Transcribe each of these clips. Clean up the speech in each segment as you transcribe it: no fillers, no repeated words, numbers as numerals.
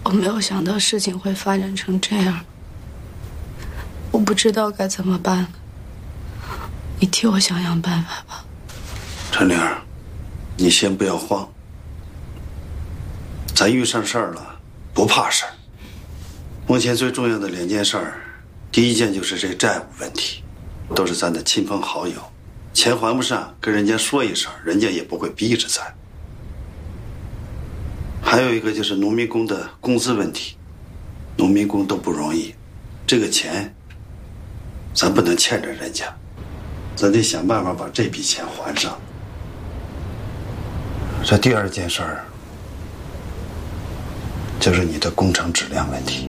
我没有想到事情会发展成这样，我不知道该怎么办了。你替我想想办法吧。 陈玲，你先不要慌，咱遇上事儿了不怕事儿。目前最重要的2件事儿，第一件就是这债务问题，都是咱的亲朋好友，钱还不上跟人家说一声，人家也不会逼着咱。还有一个就是农民工的工资问题，农民工都不容易，这个钱咱不能欠着人家，咱得想办法把这笔钱还上。这第2件事儿就是你的工程质量问题。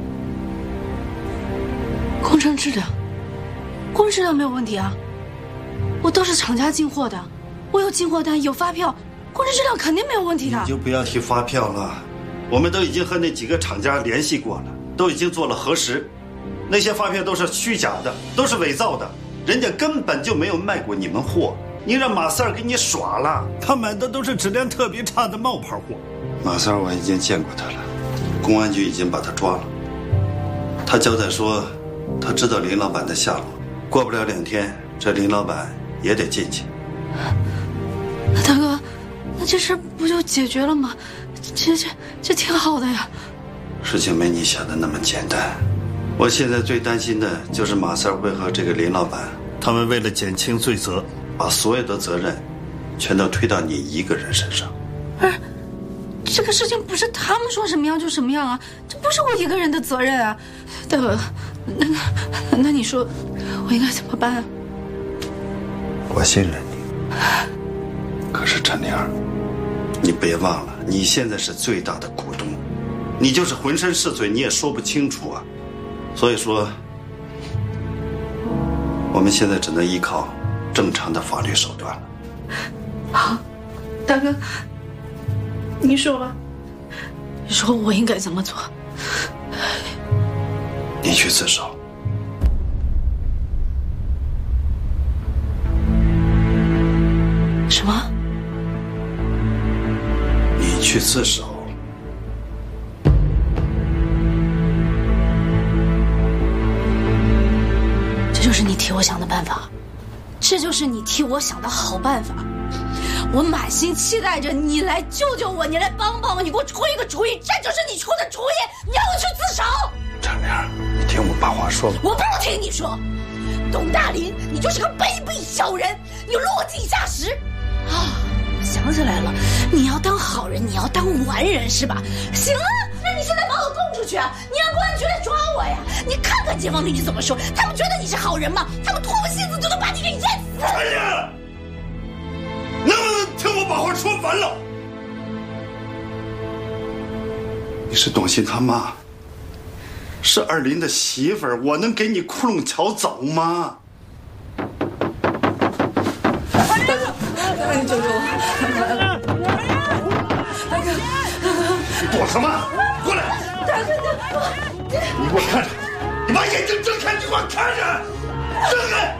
工程质量，工程质量没有问题啊，我都是厂家进货的，我有进货单，有发票，工程质量肯定没有问题的。 你就不要提发票了，我们都已经和那几个厂家联系过了，都已经做了核实，那些发票都是虚假的，都是伪造的，人家根本就没有卖过你们货，你让马三儿给你耍了，他买的都是质量特别差的冒牌货。马三儿我已经见过他了，公安局已经把他抓了，他交代说他知道林老板的下落，过不了2天，这林老板也得进去。 大哥，那这事不就解决了吗？这挺好的呀。 事情没你想的那么简单，我现在最担心的就是马三会和这个林老板，他们为了减轻罪责，把所有的责任全都推到你一个人身上。 这个事情不是他们说什么样就什么样啊，这不是我一个人的责任啊。大哥，那你说我应该怎么办啊？ 我信任你，可是陈玲，你别忘了，你现在是最大的股东，你就是浑身是罪，你也说不清楚啊。所以说，我们现在只能依靠正常的法律手段了。 好，大哥，你说吧，你说我应该怎么做？ 你去自首。 什么？ 你去自首。 这就是你替我想的办法，这就是你替我想的好办法。我满心期待着你来救救我，你来帮帮我，你给我出一个主意，这就是你出的主意，你让我去自首。 陈玲，你听我把话说完。 我不听你说，董大林，你就是个卑鄙小人，你落井下石啊！想起来了，你要当好人，你要当完人是吧？行啊，那你现在把我供出去啊！你让公安局来抓我呀！你看看街坊邻居怎么说，他们觉得你是好人吗？他们唾沫星子就能把你给淹死！ 陈玲，能不能听我把话说完了？你是董鑫他妈，是二林的媳妇儿，我能给你窟窿瞧走吗？ 大哥，救救我！大哥， 你躲什么？过来！ 大哥， 你给我看着，你把眼睛睁开，你给我看着，睁开！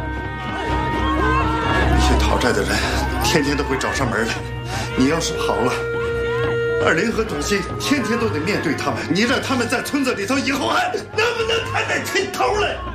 那些讨债的人天天都会找上门来，你要是跑了，二林和董鑫天天都得面对他们，你让他们在村子里头以后还能不能抬起头来？